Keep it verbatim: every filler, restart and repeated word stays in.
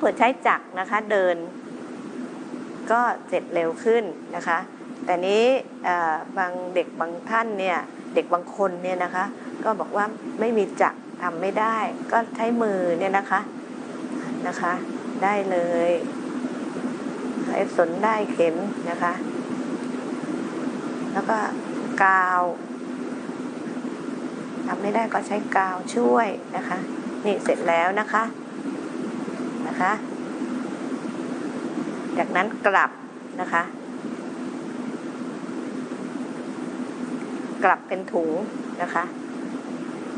ผื่อใช้จักรนะคะเดินก็เสร็จเร็วขึ้นนะคะแต่นี้บางเด็กบางท่านเนี่ยเด็กบางคนเนี่ยนะคะก็บอกว่าไม่มีจักรทำไม่ได้ก็ใช้มือเนี่ยนะคะนะคะได้เลยใช้สนได้เข็มนะคะแล้วก็กาวทำไม่ได้ก็ใช้กาวช่วยนะคะนี่เสร็จแล้วนะคะนะคะจากนั้นกลับนะคะกลับเป็นถุงนะคะ